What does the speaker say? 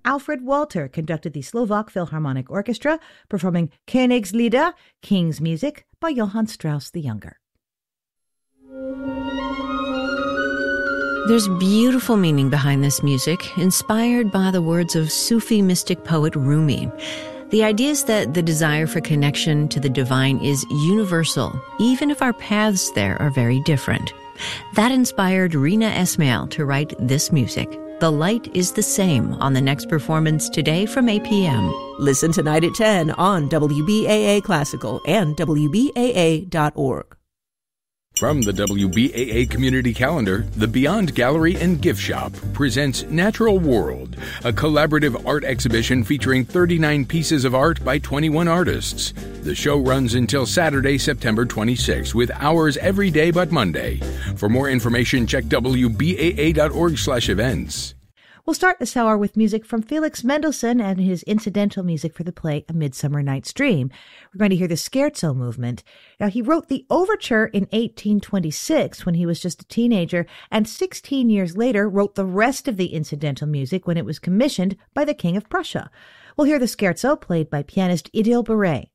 Alfred Walter conducted the Slovak Philharmonic Orchestra, performing Königslieder, King's Music, by Johann Strauss the Younger. There's beautiful meaning behind this music, inspired by the words of Sufi mystic poet Rumi. The idea is that the desire for connection to the divine is universal, even if our paths there are very different. That inspired Rina Esmail to write this music. The Light is the Same on the next performance today from 8 p.m. Listen tonight at 10 on WBAA Classical and WBAA.org. From the WBAA Community Calendar, the Beyond Gallery and Gift Shop presents Natural World, a collaborative art exhibition featuring 39 pieces of art by 21 artists. The show runs until Saturday, September 26, with hours every day but Monday. For more information, check WBAA.org/events. We'll start this hour with music from Felix Mendelssohn and his incidental music for the play A Midsummer Night's Dream. We're going to hear the Scherzo movement. Now, he wrote the overture in 1826 when he was just a teenager, and 16 years later wrote the rest of the incidental music when it was commissioned by the King of Prussia. We'll hear the Scherzo played by pianist Idil Beret.